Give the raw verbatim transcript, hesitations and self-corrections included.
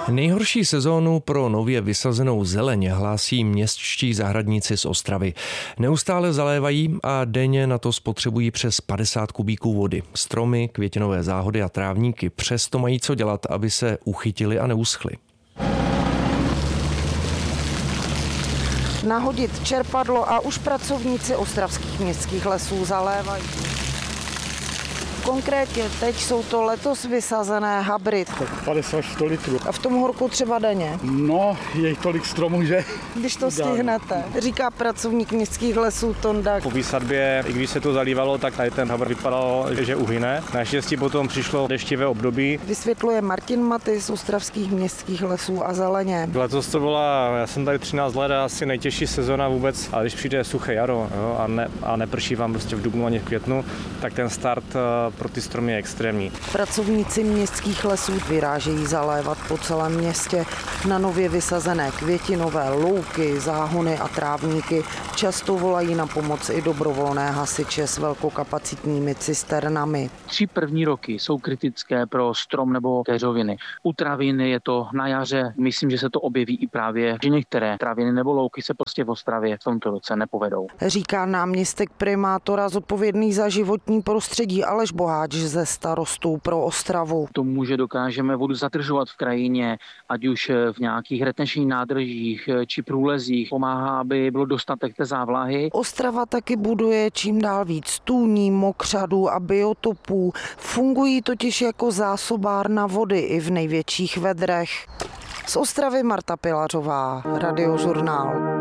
Nejhorší sezónu pro nově vysazenou zeleň hlásí městští zahradníci z Ostravy. Neustále zalévají a denně na to spotřebují přes padesát kubíků vody. Stromy, květinové záhody a trávníky přesto mají co dělat, aby se uchytili a neuschly. Nahodit čerpadlo a už pracovníci ostravských městských lesů zalévají. Konkrétně teď jsou to letos vysazené hybrid. padesát sto litrů. A v tom horku třeba denně? No, je jich tolik stromů, že... Když to stihnete, říká pracovník městských lesů Tonda. Po výsadbě, i když se to zalívalo, tak tady ten habr vypadal, že uhyne. Naštěstí potom přišlo deštivé období. Vysvětluje Martin Maty z ostravských městských lesů a zeleně. Letos to byla, já jsem tady třináct let, asi nejtěžší sezona vůbec, ale když přijde suché jaro, jo, a, ne, a neprší vám prostě v dubnu ani v květnu, tak ten start pro ty stromy je extrémní. Pracovníci městských lesů vyrážejí zalévat po celém městě na nově vysazené květinové louky, záhony a trávníky. Často volají na pomoc i dobrovolné hasiče s velkokapacitními cisternami. Tři první roky jsou kritické pro strom nebo keřoviny. U traviny je to na jaře, myslím, že se to objeví i právě, že některé traviny nebo louky se prostě v Ostravě v tomto roce nepovedou. Říká náměstek primátora zodpovědný za životní prostředí Aleš Boháč ze Starostů pro Ostravu. To může dokážeme vodu zadržovat v krajině, ať už v nějakých retenčních nádržích či průlezích. Pomáhá, aby bylo dostatek té závlahy. Ostrava taky buduje čím dál víc tůní, mokřadů a biotopů. Fungují totiž jako zásobárna vody i v největších vedrech. Z Ostravy Marta Pilařová, Radiožurnál.